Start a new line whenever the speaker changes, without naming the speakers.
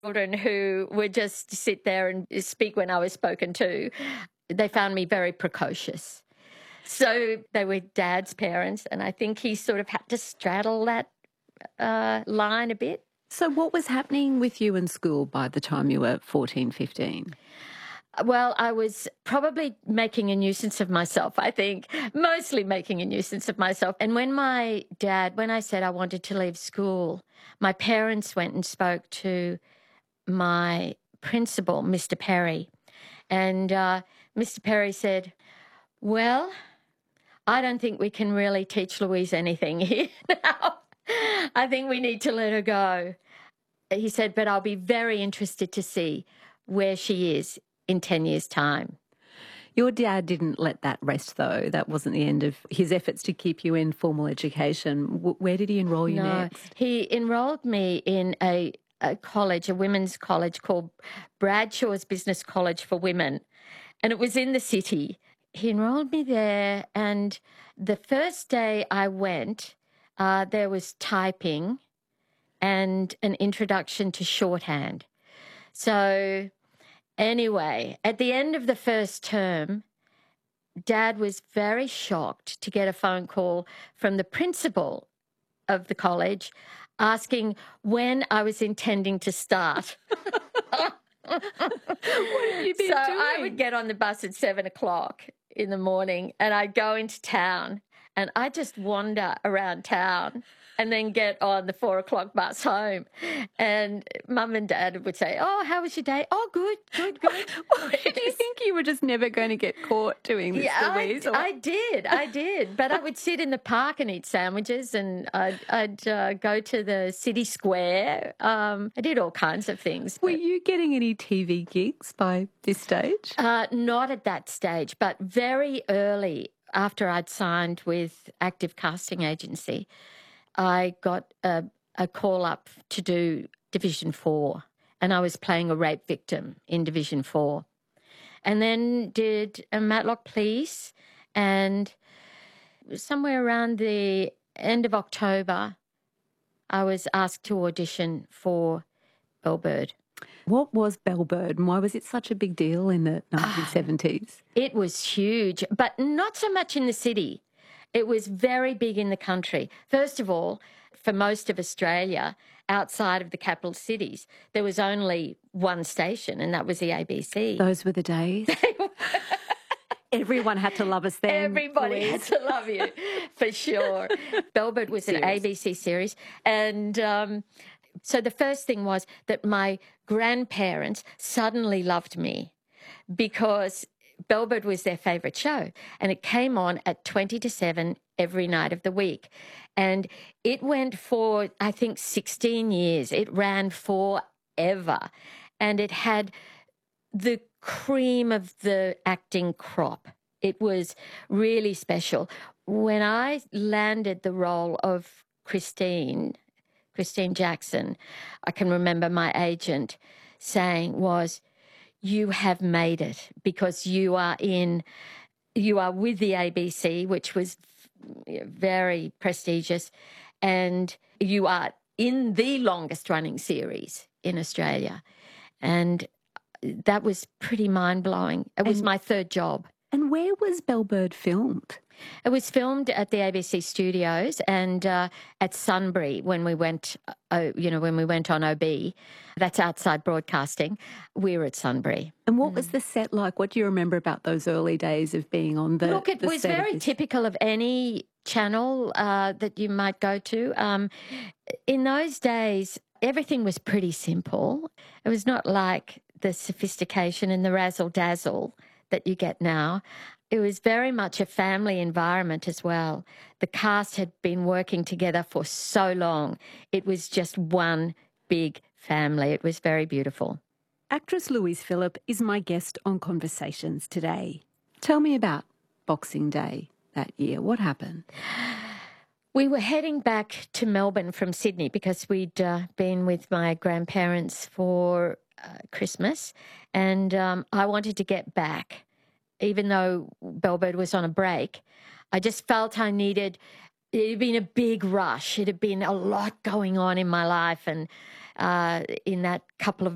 children who would just sit there and speak when I was spoken to. They found me very precocious. So they were Dad's parents, and I think he sort of had to straddle that line a bit.
So what was happening with you in school by the time you were 14, 15?
Well, I was probably making a nuisance of myself, I think, mostly making a nuisance of myself. And when when I said I wanted to leave school, my parents went and spoke to my principal, Mr. Perry. And Mr. Perry said, well, I don't think we can really teach Louise anything here now. I think we need to let her go. He said, but I'll be very interested to see where she is in 10 years' time.
Your dad didn't let that rest, though. That wasn't the end of his efforts to keep you in formal education. Where did he enrol you next?
He enrolled me in a college, a women's college called Bradshaw's Business College for Women, and it was in the city. He enrolled me there, and the first day I went, there was typing and an introduction to shorthand. So anyway, at the end of the first term, Dad was very shocked to get a phone call from the principal of the college asking when I was intending to start.
What have you been doing?
I would get on the bus at 7 o'clock in the morning and I'd go into town and I'd just wander around town and then get on the 4 o'clock bus home. And Mum and Dad would say, oh, how was your day? Oh, good.
Well, do you think you were just never going to get caught doing this, Louise?
I did. But I would sit in the park and eat sandwiches, and I'd go to the city square. I did all kinds of things.
Were you getting any TV gigs by this stage?
Not at that stage, but very early after I'd signed with Active Casting Agency, I got a call up to do Division 4, and I was playing a rape victim in Division 4. And then did a Matlock Police, and somewhere around the end of October, I was asked to audition for Bellbird.
What was Bellbird and why was it such a big deal in the 1970s?
It was huge, but not so much in the city. It was very big in the country. First of all, for most of Australia, outside of the capital cities, there was only one station, and that was the ABC.
Those were the days. Everyone had to love us then.
Everybody had to love you, for sure. Bellbird was an ABC series. And so the first thing was that my grandparents suddenly loved me because Bellbird was their favourite show, and it came on at 20 to 7 every night of the week. And it went for, I think, 16 years. It ran forever. And it had the cream of the acting crop. It was really special. When I landed the role of Christine Jackson, I can remember my agent saying was, you have made it because you are with the ABC, which was very prestigious, and you are in the longest running series in Australia. And that was pretty mind-blowing. It was my third job.
And where was Bellbird filmed?
It was filmed at the ABC studios and at Sunbury when we went, when we went on OB. That's outside broadcasting. We were at Sunbury.
And what was the set like? What do you remember about those early days of being on the
Look, it was very typical of any channel that you might go to. In those days, everything was pretty simple. It was not like the sophistication and the razzle-dazzle that you get now. It was very much a family environment as well. The cast had been working together for so long. It was just one big family. It was very beautiful.
Actress Louise Phillip is my guest on Conversations today. Tell me about Boxing Day that year. What happened?
We were heading back to Melbourne from Sydney because we'd been with my grandparents for Christmas, and I wanted to get back. Even though Bellbird was on a break, I just felt I needed, it had been a big rush. It had been a lot going on in my life, and in that couple of